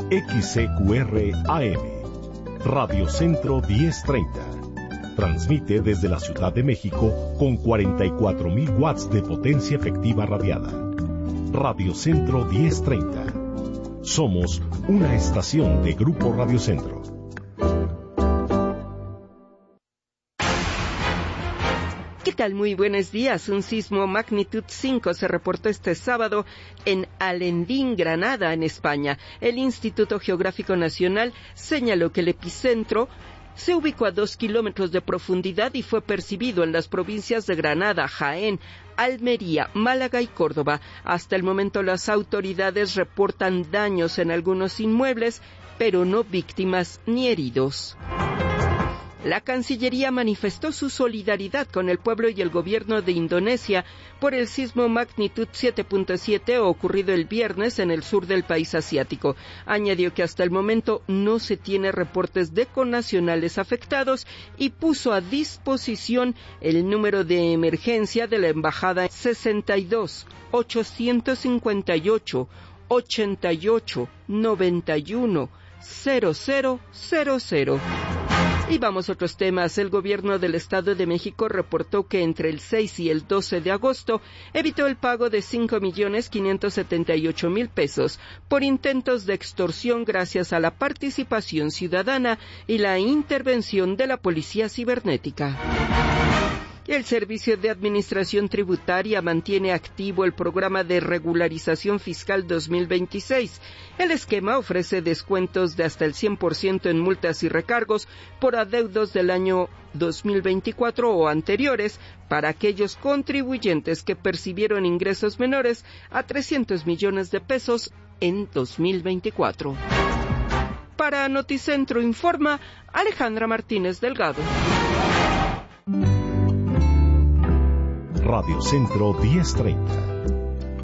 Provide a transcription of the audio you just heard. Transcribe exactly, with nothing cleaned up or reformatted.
X C Q R A M, Radio Centro diez treinta. Transmite desde la Ciudad de México con cuarenta y cuatro mil watts de potencia efectiva radiada. Radio Centro diez treinta. Somos una estación de Grupo Radio Centro. ¿Qué tal? Muy buenos días. Un sismo magnitud cinco se reportó este sábado en Alendín, Granada, en España. El Instituto Geográfico Nacional señaló que el epicentro se ubicó a dos kilómetros de profundidad y fue percibido en las provincias de Granada, Jaén, Almería, Málaga y Córdoba. Hasta el momento las autoridades reportan daños en algunos inmuebles, pero no víctimas ni heridos. La Cancillería manifestó su solidaridad con el pueblo y el gobierno de Indonesia por el sismo magnitud siete punto siete ocurrido el viernes en el sur del país asiático. Añadió que hasta el momento no se tiene reportes de connacionales afectados y puso a disposición el número de emergencia de la embajada sesenta y dos, ochocientos cincuenta y ocho, ochenta y ocho, noventa y uno, cero cero cero cero. Y vamos a otros temas. El gobierno del Estado de México reportó que entre el seis y el doce de agosto evitó el pago de cinco millones quinientos setenta y ocho mil pesos por intentos de extorsión gracias a la participación ciudadana y la intervención de la Policía Cibernética. El Servicio de Administración Tributaria mantiene activo el programa de regularización fiscal dos mil veintiséis. El esquema ofrece descuentos de hasta el cien por ciento en multas y recargos por adeudos del año dos mil veinticuatro o anteriores para aquellos contribuyentes que percibieron ingresos menores a trescientos millones de pesos en dos mil veinticuatro. Para Noticentro informa Alejandra Martínez Delgado. Radio Centro diez treinta.